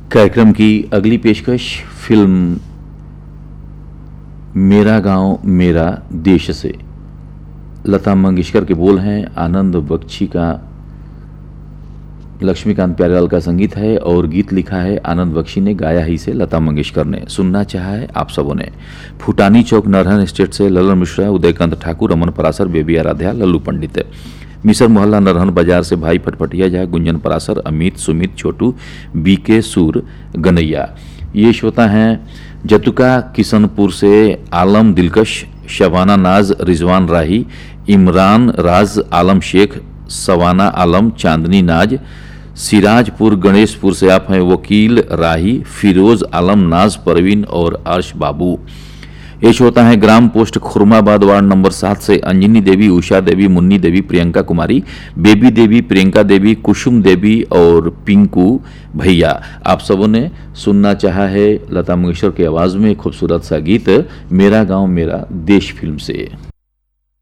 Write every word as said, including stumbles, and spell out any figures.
कार्यक्रम की अगली पेशकश फिल्म मेरा गांव मेरा देश से। लता मंगेशकर के बोल हैं, आनंद बख्शी का, लक्ष्मीकांत प्यारेलाल का संगीत है और गीत लिखा है आनंद बख्शी ने, गाया ही से लता मंगेशकर ने। सुनना चाहा है आप सबों ने। फुटानी चौक नरहन स्टेट से ललन मिश्रा, उदयकांत ठाकुर, अमन परासर, बेबी आराध्या, लल्लू पंडित। मिसर मोहल्ला नरहन बाजार से भाई फटफटिया जहाँ, गुंजन परासर, अमित, सुमित, छोटू, बीके, सूर, गनैया। ये श्रोता हैं जतुका किशनपुर से आलम दिलकश, शबाना नाज, रिजवान राही, इमरान राज, आलम शेख, सवाना आलम, चांदनी नाज। सिराजपुर गणेशपुर से आप हैं वकील राही, फिरोज आलम, नाज परवीन और अर्श बाबू। ये श्रोता है ग्राम पोस्ट खुरमाबाद वार्ड नंबर सात से अंजनी देवी, उषा देवी, मुन्नी देवी, प्रियंका कुमारी, बेबी देवी, प्रियंका देवी, कुसुम देवी और पिंकू भैया। आप सबों ने सुनना चाहा है लता मंगेशकर की आवाज़ में खूबसूरत सा गीत मेरा गांव मेरा देश फिल्म से।